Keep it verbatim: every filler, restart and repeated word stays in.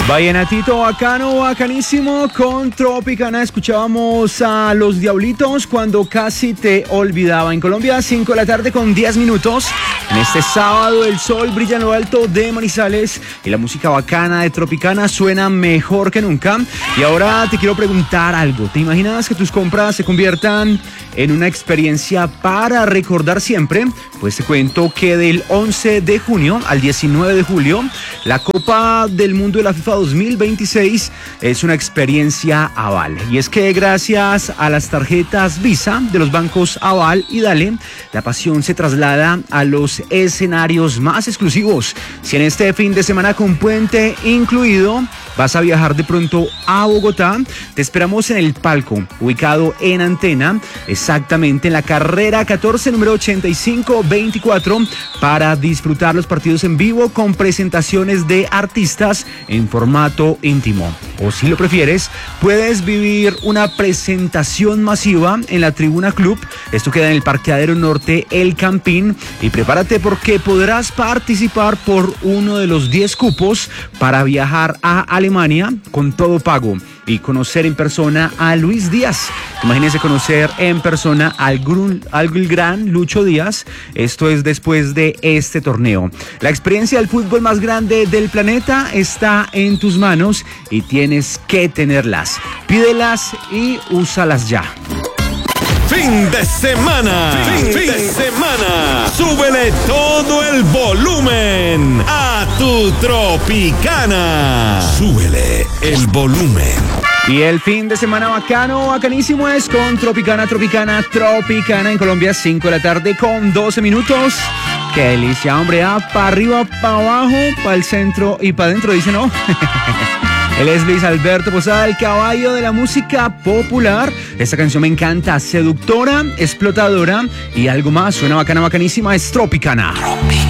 Vallenatito bacano, bacanísimo con Tropicana. Escuchábamos a Los Diablitos cuando casi te olvidaba. En Colombia, cinco de la tarde con diez minutos. En este sábado el sol brilla en lo alto de Manizales y la música bacana de Tropicana suena mejor que nunca. Y ahora te quiero preguntar algo. ¿Te imaginas que tus compras se conviertan en una experiencia para recordar siempre? Pues te cuento que del once de junio al diecinueve de julio, la Copa del Mundo de la FIFA dos mil veintiséis es una experiencia Aval. Y es que gracias a las tarjetas Visa de los bancos Aval y Dale, la pasión se traslada a los escenarios más exclusivos. Si en este fin de semana con puente incluido vas a viajar de pronto a Bogotá, te esperamos en el palco, ubicado en Antena, exactamente en la carrera catorce, número ochenta y cinco veinticuatro, para disfrutar los partidos en vivo con presentaciones de artistas en formato íntimo. O si lo prefieres, puedes vivir una presentación masiva en la Tribuna Club. Esto queda en el Parqueadero Norte El Campín. Y prepárate porque podrás participar por uno de los diez cupos para viajar a Alemania con todo pago y conocer en persona a Luis Díaz. Imagínense conocer en persona al, grun, al gran Lucho Díaz. Esto es después de este torneo. La experiencia del fútbol más grande del planeta está en tus manos y tienes que tenerlas. Pídelas y úsalas ya. Fin de semana, fin, fin de semana. Súbele todo el volumen a tu Tropicana. Súbele el volumen. Y el fin de semana bacano, bacanísimo es con Tropicana, Tropicana, Tropicana en Colombia, cinco de la tarde con doce minutos. Qué delicia, hombre, ah, para arriba, para abajo, para el centro y para adentro, dice no. Él es Luis Alberto Posada, el caballo de la música popular. Esta canción me encanta, seductora, explotadora y algo más. Suena bacana, bacanísima, es Tropicana. Tropicana.